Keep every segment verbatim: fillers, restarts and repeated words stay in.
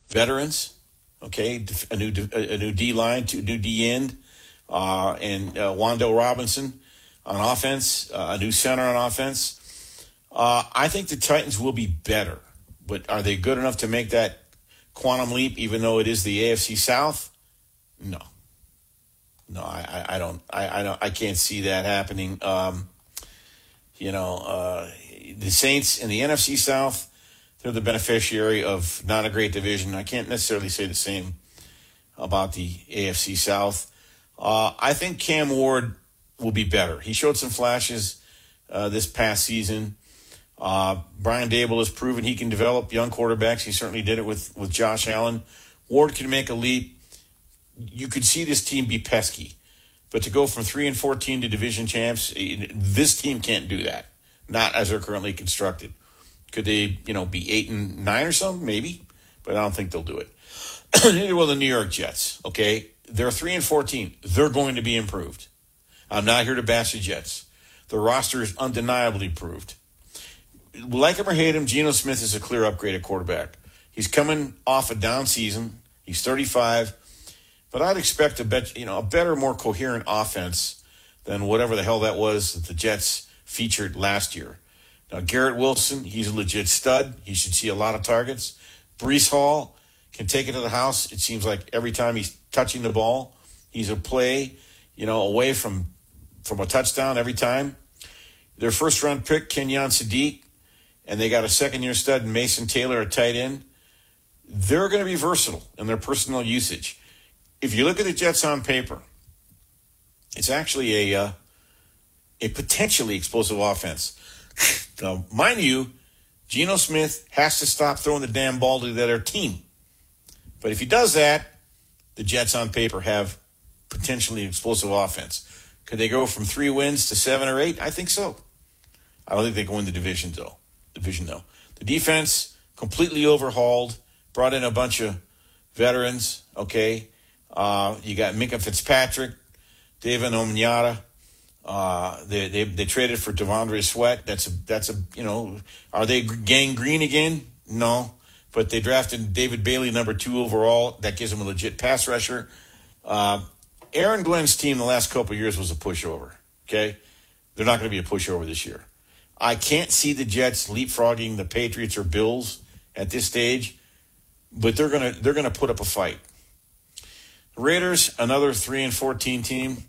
veterans, okay, a new a new D line, two new D end, uh, and uh, Wandale Robinson on offense, uh, a new center on offense. Uh, I think the Titans will be better, but are they good enough to make that quantum leap? Even though it is the A F C South, no, no, I, I, I don't, I, I don't, I can't see that happening. Um, you know, uh, the Saints in the N F C South, they're the beneficiary of not a great division. I can't necessarily say the same about the A F C South. Uh, I think Cam Ward will be better. He showed some flashes uh, this past season. Uh, Brian Dable has proven he can develop young quarterbacks. He certainly did it with, with Josh Allen. Ward can make a leap. You could see this team be pesky. But to go from three and fourteen to division champs, this team can't do that. Not as they're currently constructed. Could they, you know, be eight and nine or something? Maybe, but I don't think they'll do it. Neither will the New York Jets. Okay, they're three and fourteen. They're going to be improved. I'm not here to bash the Jets. The roster is undeniably improved. Like him or hate him, Geno Smith is a clear upgrade at quarterback. He's coming off a down season. He's thirty-five, but I'd expect a bet, you know, a better, more coherent offense than whatever the hell that was that the Jets featured last year. Now, Garrett Wilson, he's a legit stud. He should see a lot of targets. Breece Hall can take it to the house. It seems like every time he's touching the ball, he's a play, you know, away from, from a touchdown every time. Their first-round pick, Kenyon Sadiq, and they got a second-year stud, Mason Taylor, a tight end. They're going to be versatile in their personnel usage. If you look at the Jets on paper, it's actually a uh, a potentially explosive offense. Now, mind you, Geno Smith has to stop throwing the damn ball to the other team. But if he does that, the Jets on paper have potentially explosive offense. Could they go from three wins to seven or eight? I think so. I don't think they can win the division, though. Division, though. The defense completely overhauled, brought in a bunch of veterans, okay? Uh, you got Minka Fitzpatrick, David Onyemata. Uh, they, they they traded for Devondre Sweat. That's a that's a you know. Are they gang green again? No, but they drafted David Bailey, number two overall. That gives them a legit pass rusher. Uh, Aaron Glenn's team the last couple of years was a pushover. Okay, they're not going to be a pushover this year. I can't see the Jets leapfrogging the Patriots or Bills at this stage, but they're gonna they're gonna put up a fight. Raiders, another three and fourteen team.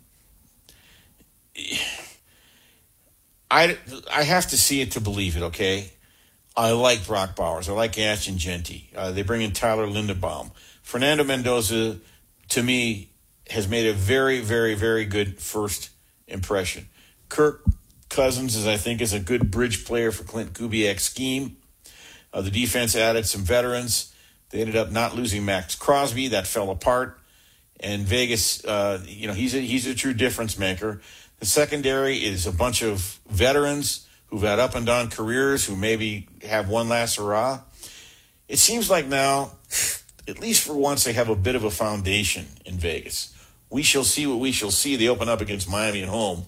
I, I have to see it to believe it, okay? I like Brock Bowers. I like Ashton Genty. Uh, they bring in Tyler Linderbaum. Fernando Mendoza, to me, has made a very, very, very good first impression. Kirk Cousins, is I think, is a good bridge player for Clint Kubiak's scheme. Uh, the defense added some veterans. They ended up not losing Max Crosby. That fell apart. And Vegas, uh, you know, he's a, he's a true difference maker. The secondary is a bunch of veterans who've had up and down careers, who maybe have one last hurrah. It seems like now, at least for once, they have a bit of a foundation in Vegas. We shall see what we shall see. They open up against Miami at home.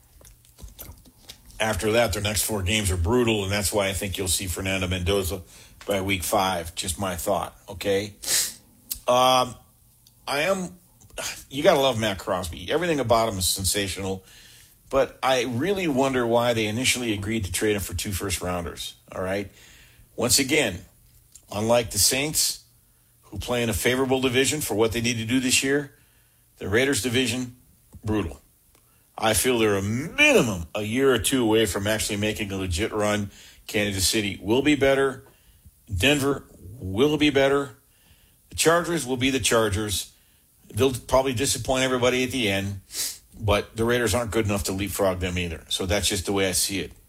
After that, their next four games are brutal, and that's why I think you'll see Fernando Mendoza by week five. Just my thought, okay? Um, I am... You got to love Matt Crosby. Everything about him is sensational. But I really wonder why they initially agreed to trade him for two first-rounders, all right? Once again, unlike the Saints, who play in a favorable division for what they need to do this year, the Raiders division, brutal. I feel they're a minimum a year or two away from actually making a legit run. Kansas City will be better. Denver will be better. The Chargers will be the Chargers. They'll probably disappoint everybody at the end, but the Raiders aren't good enough to leapfrog them either. So that's just the way I see it.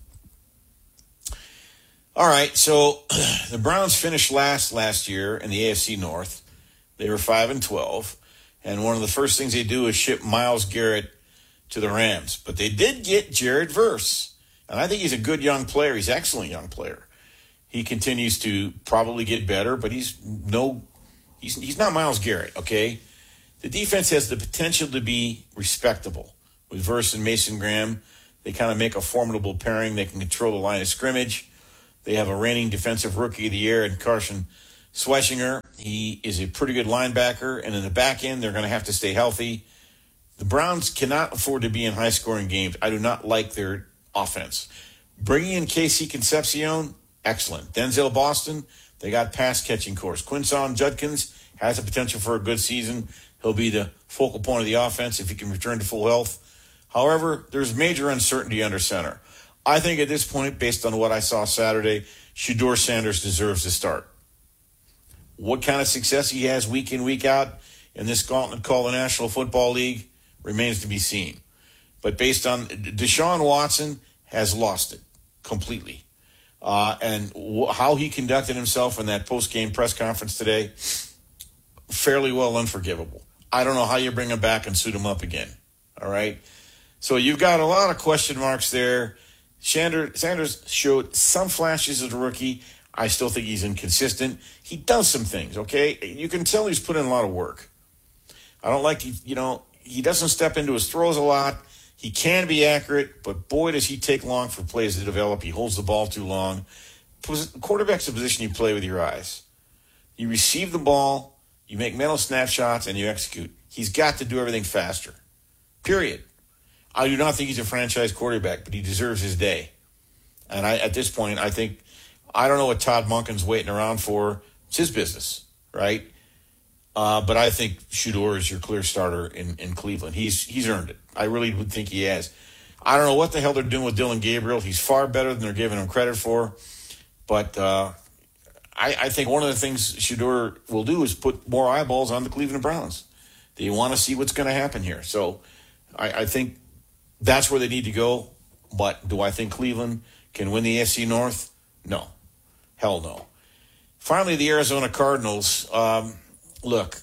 All right, so the Browns finished last last year in the A F C North. They were five and twelve, and one of the first things they do is ship Myles Garrett to the Rams. But they did get Jared Verse, and I think he's a good young player. He's an excellent young player. He continues to probably get better, but he's no, he's he's not Myles Garrett, okay? The defense has the potential to be respectable. With Verse and Mason Graham, they kind of make a formidable pairing. They can control the line of scrimmage. They have a reigning defensive rookie of the year in Carson Schweizinger, he is a pretty good linebacker, and in the back end, they're going to have to stay healthy. The Browns cannot afford to be in high-scoring games. I do not like their offense. Bringing in K C Concepcion, excellent. Denzel Boston, they got pass-catching course. Quinson Judkins has the potential for a good season. He'll be the focal point of the offense if he can return to full health. However, there's major uncertainty under center. I think at this point, based on what I saw Saturday, Shedeur Sanders deserves to start. What kind of success he has week in, week out in this gauntlet called the National Football League remains to be seen. But based on Deshaun Watson has lost it completely. Uh, and w- how he conducted himself in that post-game press conference today, fairly well unforgivable. I don't know how you bring him back and suit him up again. All right? So you've got a lot of question marks there. Sanders showed some flashes as a rookie. I still think he's inconsistent. He does some things, okay? You can tell he's put in a lot of work. I don't like, he, you know, he doesn't step into his throws a lot. He can be accurate, but boy, does he take long for plays to develop. He holds the ball too long. Quarterback's a position you play with your eyes. You receive the ball, you make mental snapshots, and you execute. He's got to do everything faster, period. I do not think he's a franchise quarterback, but he deserves his day. And I, at this point, I think, I don't know what Todd Monken's waiting around for. It's his business, right? Uh, but I think Shedeur is your clear starter in, in Cleveland. He's he's earned it. I really would think he has. I don't know what the hell they're doing with Dylan Gabriel. He's far better than they're giving him credit for. But uh, I, I think one of the things Shedeur will do is put more eyeballs on the Cleveland Browns. They want to see what's going to happen here. So I, I think that's where they need to go. But do I think Cleveland can win the A F C North? No. Hell no. Finally, the Arizona Cardinals. Um, look,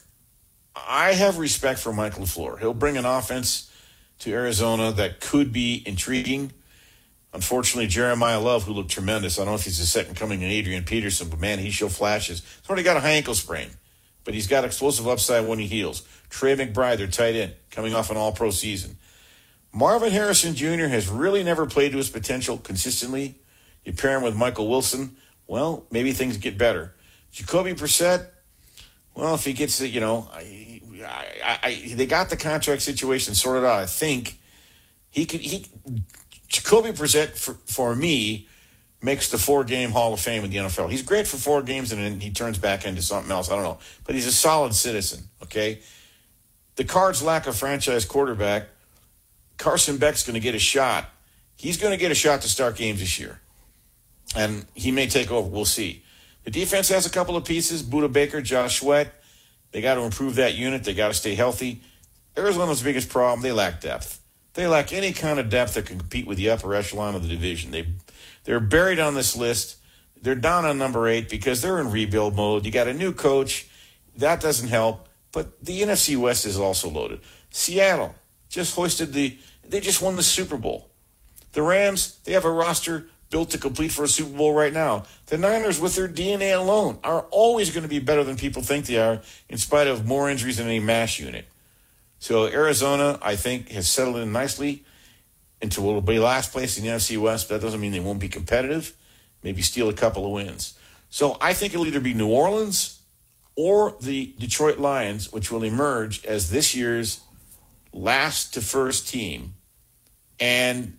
I have respect for Mike LaFleur. He'll bring an offense to Arizona that could be intriguing. Unfortunately, Jeremiah Love, who looked tremendous, I don't know if he's the second coming in Adrian Peterson, but man, he showed flashes. He's already got a high ankle sprain, but he's got explosive upside when he heals. Trey McBride, their tight end, coming off an all-pro season. Marvin Harrison Junior has really never played to his potential consistently. You pair him with Michael Wilson, well, maybe things get better. Jacoby Brissett, well, if he gets the, you know, I, I, I, they got the contract situation sorted out. I think he could, he, Jacoby Brissett, for, for me, makes the four-game Hall of Fame in the N F L. He's great for four games, and then he turns back into something else. I don't know. But he's a solid citizen, okay? The Cards lack a franchise quarterback. Carson Beck's going to get a shot. He's going to get a shot to start games this year. And he may take over. We'll see. The defense has a couple of pieces. Budda Baker, Josh Sweat. They got to improve that unit. They got to stay healthy. Arizona's biggest problem, they lack depth. They lack any kind of depth that can compete with the upper echelon of the division. They, they're buried on this list. They're down on number eight because they're in rebuild mode. You got a new coach. That doesn't help. But the N F C West is also loaded. Seattle just hoisted the – they just won the Super Bowl. The Rams, they have a roster – built to complete for a Super Bowl right now. The Niners, with their D N A alone, are always going to be better than people think they are, in spite of more injuries than any MASH unit. So Arizona, I think, has settled in nicely into what will be last place in the N F C West. But that doesn't mean they won't be competitive. Maybe steal a couple of wins. So I think it'll either be New Orleans or the Detroit Lions, which will emerge as this year's last to first team. And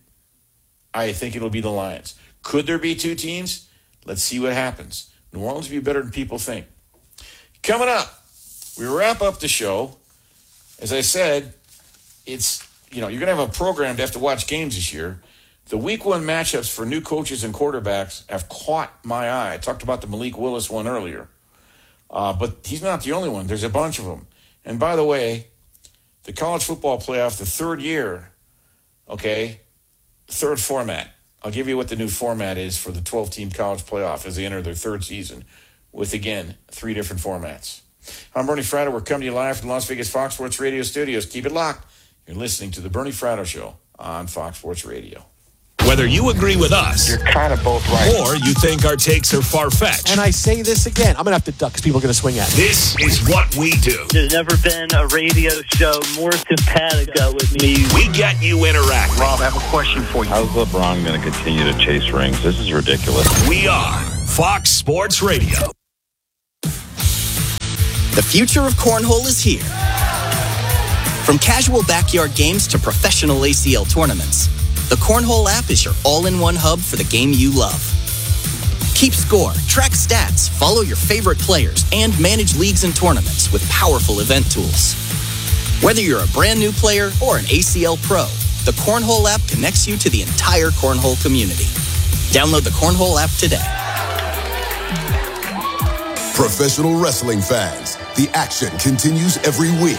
I think it'll be the Lions. Could there be two teams? Let's see what happens. New Orleans will be better than people think. Coming up, we wrap up the show. As I said, it's, you know, you're going to have a program to have to watch games this year. The week one matchups for new coaches and quarterbacks have caught my eye. I talked about the Malik Willis one earlier. Uh, but he's not the only one. There's a bunch of them. And by the way, the college football playoff, the third year, okay, third format. I'll give you what the new format is for the twelve-team college playoff as they enter their third season with, again, three different formats. I'm Bernie Fratto. We're coming to you live from the Las Vegas Fox Sports Radio studios. Keep it locked. You're listening to the Bernie Fratto Show on Fox Sports Radio. Whether you agree with us, you're kind of both right, or you think our takes are far-fetched. And I say this again, I'm going to have to duck because people are going to swing at me. This is what we do. There's never been a radio show more simpatico with me. We get you interacting. Rob, I have a question for you. How's LeBron going to continue to chase rings? This is ridiculous. We are Fox Sports Radio. The future of cornhole is here. From casual backyard games to professional A C L tournaments, the Cornhole app is your all-in-one hub for the game you love. Keep score, track stats, follow your favorite players, and manage leagues and tournaments with powerful event tools. Whether you're a brand new player or an A C L pro, the Cornhole app connects you to the entire Cornhole community. Download the Cornhole app today. Professional wrestling fans, the action continues every week.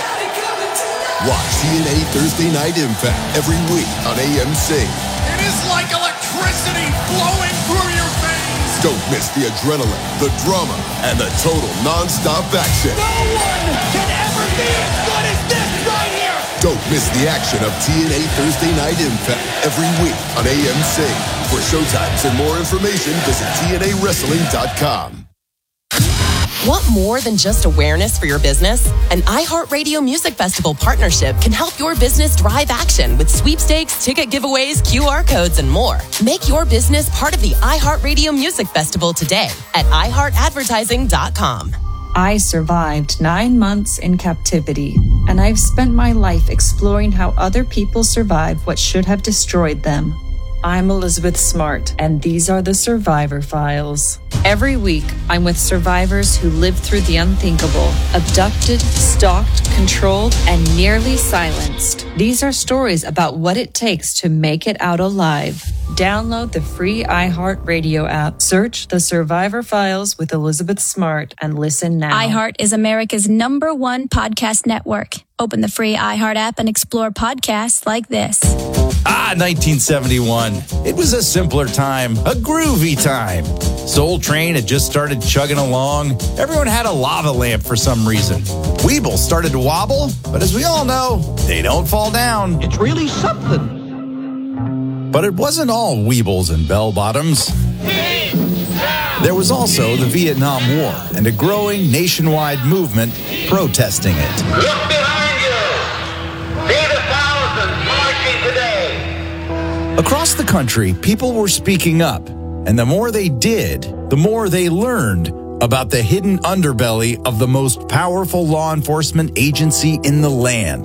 Watch T N A Thursday Night Impact every week on A M C. It is like electricity flowing through your veins. Don't miss the adrenaline, the drama, and the total non-stop action. No one can ever be as good as this right here. Don't miss the action of T N A Thursday Night Impact every week on A M C. For showtimes and more information, visit T N A wrestling dot com. Want more than just awareness for your business? An iHeartRadio Music Festival partnership can help your business drive action with sweepstakes, ticket giveaways, Q R codes, and more. Make your business part of the iHeartRadio Music Festival today at i heart advertising dot com. I survived nine months in captivity, and I've spent my life exploring how other people survived what should have destroyed them. I'm Elizabeth Smart, and these are the Survivor Files. Every week, I'm with survivors who lived through the unthinkable, abducted, stalked, controlled, and nearly silenced. These are stories about what it takes to make it out alive. Download the free iHeartRadio app. Search The Survivor Files with Elizabeth Smart and listen now. iHeart is America's number one podcast network. Open the free iHeart app and explore podcasts like this. Ah, nineteen seventy-one. It was a simpler time, a groovy time. Soul Train had just started chugging along. Everyone had a lava lamp for some reason. Weeble started to wobble, but as we all know, they don't fall down. It's really something. But it wasn't all Weebles and bell-bottoms. There was also the Vietnam War and a growing nationwide movement protesting it. Look behind you. See the thousands marching today. Across the country, people were speaking up, and the more they did, the more they learned about the hidden underbelly of the most powerful law enforcement agency in the land.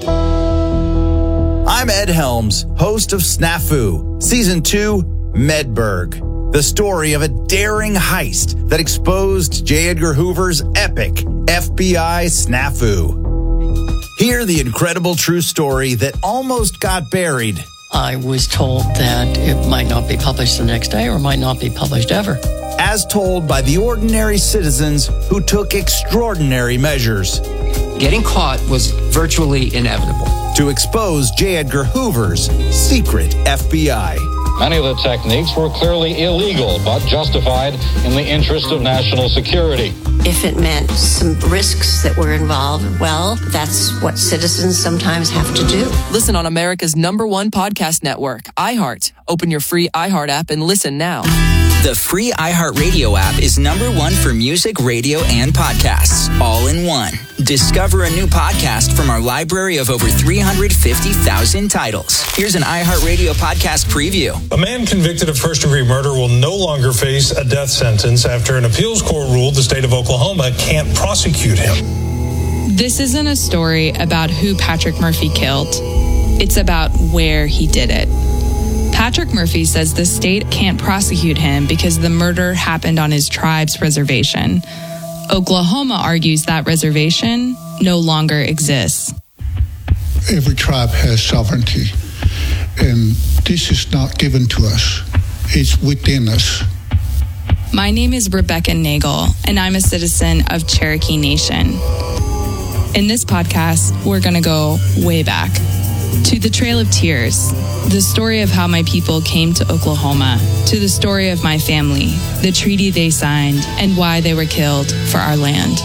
I'm Ed Helms, host of Snafu, Season two, Medberg, the story of a daring heist that exposed J. Edgar Hoover's epic F B I snafu. Hear the incredible true story that almost got buried. I was told that it might not be published the next day or might not be published ever. As told by the ordinary citizens who took extraordinary measures. Getting caught was virtually inevitable. To expose J. Edgar Hoover's secret F B I. Many of the techniques were clearly illegal, but justified in the interest of national security. If it meant some risks that were involved, well, that's what citizens sometimes have to do. Listen on America's number one podcast network, iHeart. Open your free iHeart app and listen now. The free iHeartRadio app is number one for music, radio, and podcasts, all in one. Discover a new podcast from our library of over three hundred fifty thousand titles. Here's an iHeartRadio podcast preview. A man convicted of first-degree murder will no longer face a death sentence after an appeals court ruled the state of Oklahoma can't prosecute him. This isn't a story about who Patrick Murphy killed. It's about where he did it. Patrick Murphy says the state can't prosecute him because the murder happened on his tribe's reservation. Oklahoma argues that reservation no longer exists. Every tribe has sovereignty, and this is not given to us. It's within us. My name is Rebecca Nagel, and I'm a citizen of Cherokee Nation. In this podcast, we're going to go way back to the Trail of Tears, the story of how my people came to Oklahoma, to the story of my family, the treaty they signed, and why they were killed for our land.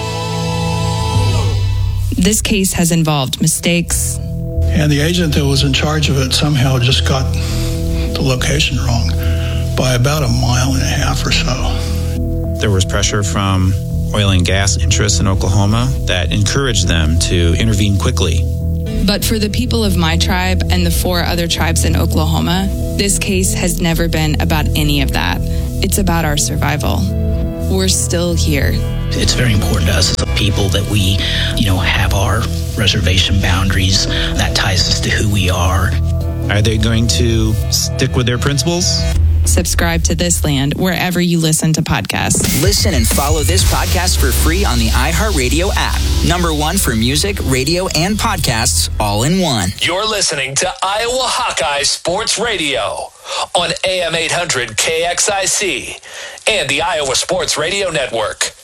This case has involved mistakes. And the agent that was in charge of it somehow just got the location wrong by about a mile and a half or so. There was pressure from oil and gas interests in Oklahoma that encouraged them to intervene quickly. But for the people of my tribe and the four other tribes in Oklahoma, this case has never been about any of that. It's about our survival. We're still here. It's very important to us as a people that we, you know, have our reservation boundaries. That ties us to who we are. Are they going to stick with their principles? Subscribe to This Land wherever you listen to podcasts. Listen and follow this podcast for free on the iHeartRadio app. Number one for music, radio, and podcasts all in one. You're listening to Iowa Hawkeye Sports Radio on A M eight hundred K X I C and the Iowa Sports Radio Network.